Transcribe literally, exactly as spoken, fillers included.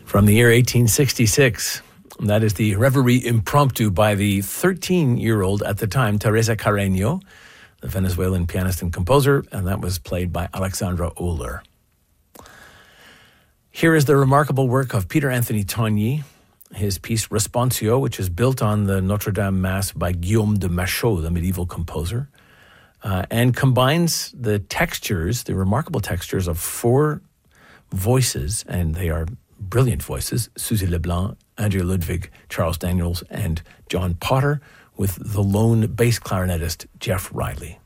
From the year eighteen sixty-six, and that is the Reverie Impromptu by the thirteen-year-old at the time, Teresa Carreño, the Venezuelan pianist and composer, and that was played by Alexandra Oler. Here is the remarkable work of Peter Anthony Togny, his piece Responsio, which is built on the Notre Dame Mass by Guillaume de Machaut, the medieval composer, uh, and combines the textures, the remarkable textures of four voices, and they are brilliant voices, Suzy Leblanc, Andrea Ludwig, Charles Daniels, and John Potter, with the lone bass clarinetist Jeff Riley.